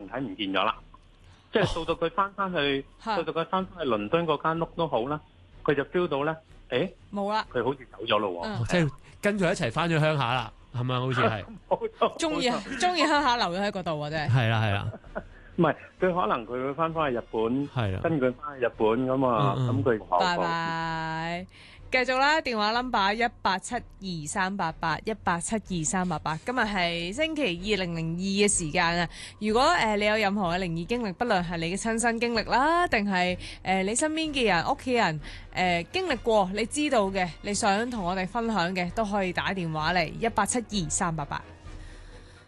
體唔見咗啦。即係到佢翻翻去，到佢翻翻去倫敦嗰間屋都好啦，佢就 feel 到咧， 冇啦， 佢好似走咗咯喎。 即係跟佢一齊翻咗鄉下啦，係咪？好似係。 冇錯。 中意鄉下留咗喺嗰度喎，真係。 係啦係啦。 唔係，佢可能佢會翻去日本， 係啦， 跟佢翻去日本咁啊，咁佢拜拜。繼續啦，電話 number 1872388，1872388。今日係星期2002嘅時間啊！如果你有任何嘅靈異經歷，不論係你嘅親身經歷啦，定係你身邊嘅人、屋企人經歷過，你知道嘅，你想同我哋分享嘅，都可以打電話嚟1872388。